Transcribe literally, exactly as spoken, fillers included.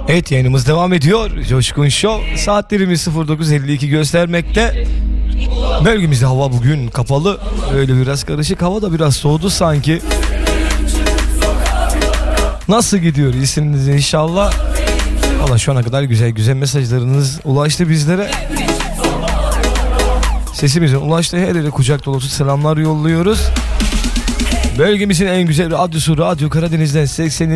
Evet, yayınımız devam ediyor. Coşkun Show. Saatlerimiz sıfır dokuz elli iki göstermekte. Bölgemizde hava bugün kapalı. Öyle biraz karışık. Hava da biraz soğudu sanki. Nasıl gidiyor iyisiniz inşallah. Valla şu ana kadar güzel güzel mesajlarınız ulaştı bizlere. Sesimizin ulaştığı her yere kucak dolusu selamlar yolluyoruz. Bölgemizin en güzel radyosu Radyo Karadeniz'den seksen